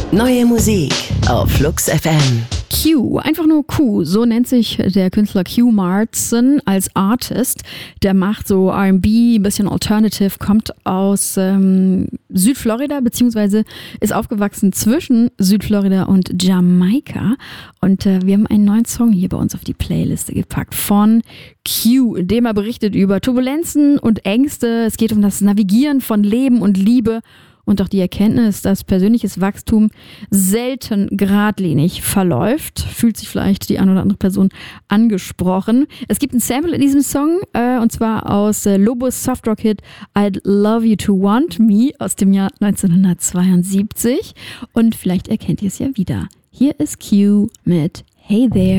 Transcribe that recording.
Neue Musik auf Flux FM. Q, einfach nur Q, so nennt sich der Künstler Q Martin als Artist. Der macht so R&B, ein bisschen Alternative, kommt aus Südflorida, beziehungsweise ist aufgewachsen zwischen Südflorida und Jamaika. Und wir haben einen neuen Song hier bei uns auf die Playliste gepackt von Q, in dem er berichtet über Turbulenzen und Ängste. Es geht um das Navigieren von Leben und Liebe. Und auch die Erkenntnis, dass persönliches Wachstum selten geradlinig verläuft, fühlt sich vielleicht die eine oder andere Person angesprochen. Es gibt ein Sample in diesem Song, und zwar aus Lobos Softrock-Hit I'd Love You to Want Me aus dem Jahr 1972. Und vielleicht erkennt ihr es ja wieder. Hier ist Q mit Hey There.